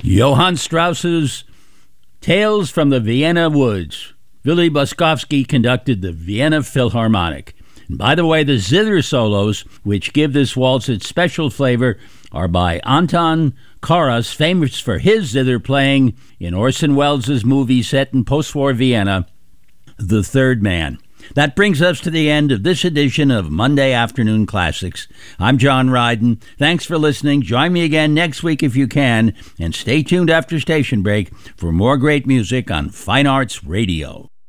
Johann Strauss's Tales from the Vienna Woods. Willy Boskovsky conducted the Vienna Philharmonic. And by the way, the zither solos, which give this waltz its special flavor, are by Anton Karas, famous for his zither playing in Orson Welles' movie set in post-war Vienna, The Third Man. That brings us to the end of this edition of Monday Afternoon Classics. I'm John Ryden. Thanks for listening. Join me again next week if you can, and stay tuned after station break for more great music on Fine Arts Radio.